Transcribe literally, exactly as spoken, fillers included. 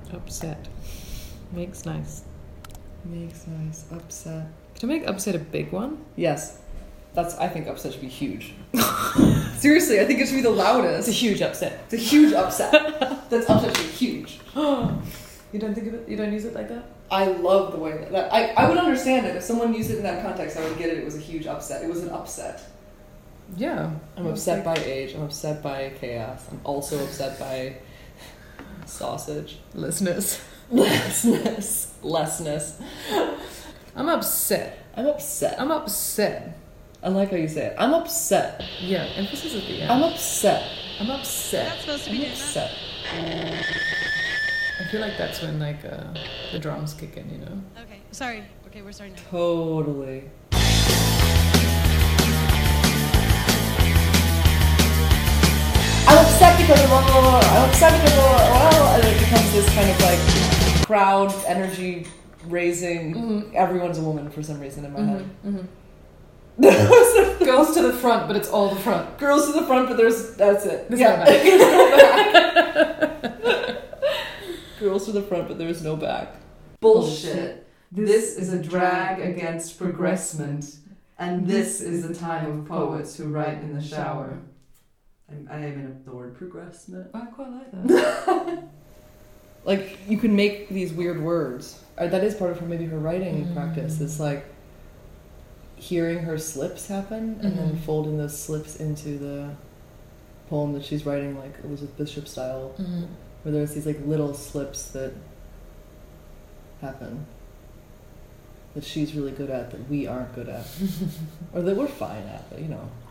Upset. Makes nice. Makes nice. Upset. Can I make upset a big one? Yes. That's. I think upset should be huge. Seriously, I think it should be the loudest. It's a huge upset. It's a huge upset. That's upset should be huge. You don't think of it? You don't use it like that? I love the way that, that I, I would understand it. If someone used it in that context, I would get it. It was a huge upset. It was an upset. Yeah. I'm upset by age. I'm upset by chaos. I'm also upset by sausage. Listeners. Lessness. Lessness. I'm upset. I'm upset. I'm upset. I like how you say it. I'm upset. Yeah, emphasis at the end. I'm upset. I'm upset. That's supposed to be I'm doing upset. I feel like that's when like uh, the drums kick in, you know? that. Okay, sorry. Okay, we're starting now. Totally. I'm upset because of blah, blah, blah, blah. I'm upset because of blah, blah, blah. And it becomes this kind of like crowd energy raising. Mhm. Everyone's a woman for some reason in my head. Mm-hmm. Mm-hmm. Girls to the front, but it's all the front. Girls to the front, but there's that's it. There's yeah. no back. There's no back. Girls to the front, but there's no back. Bullshit. This is a drag against progressment, and this is the time of poets who write in the shower. I'm, I am in the word progressment. I quite like that. Like, you can make these weird words. Or that is part of her, maybe her writing Mm. practice. It's like hearing her slips happen and then Mhm. folding those slips into the poem that she's writing, like Elizabeth Bishop style, Mm-hmm. where there's these like little slips that happen that she's really good at that we aren't good at, or that we're fine at, but you know.